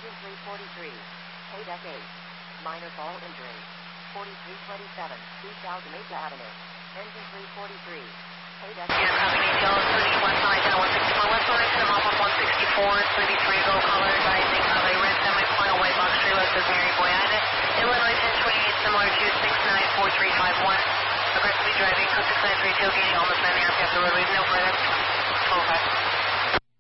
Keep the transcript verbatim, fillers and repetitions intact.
Engine three forty-three. K-Deck eight. Minor fall injury. forty-three twenty-seven, East Alameda Avenue. Engine three forty-three. K-Deck eight. Yeah, copy detail, thirty-one, Montana one sixty-four, West Orange, I'm off of one sixty-four, thirty-three, go color, advising of a red semi-final white box trailer, says Mary Boyada, Illinois ten twenty-eight, similar to six nine four three five one. Aggressively driving, Cook to Slant three, tailgating, almost nine and a half, after roadway, no further. twelve five.